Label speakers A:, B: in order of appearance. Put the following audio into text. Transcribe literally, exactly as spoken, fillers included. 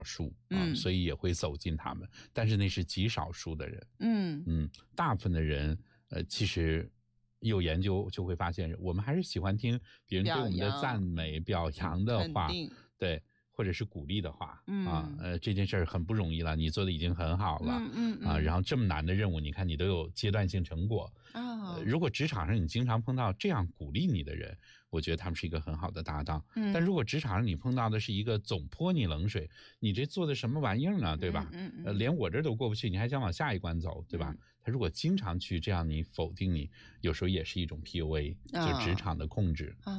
A: 数啊、嗯，所以也会走进他们，但是那是极少数的人。
B: 嗯
A: 嗯，大部分的人，呃，其实有研究就会发现，我们还是喜欢听别人对我们的赞美、表扬的话，对。或者是鼓励的话、嗯、啊，呃，这件事儿很不容易了，你做的已经很好了，
B: 嗯嗯嗯
A: 啊，然后这么难的任务，你看你都有阶段性成果，
B: 哦
A: 呃，如果职场上你经常碰到这样鼓励你的人，我觉得他们是一个很好的搭档。
B: 嗯，
A: 但如果职场上你碰到的是一个总泼你冷水，你这做的什么玩意儿呢，对吧？
B: 嗯嗯嗯
A: 呃，连我这都过不去，你还想往下一关走，对吧？嗯、他如果经常去这样你否定你，有时候也是一种 P U A，、哦、就职场的控制。
B: 哦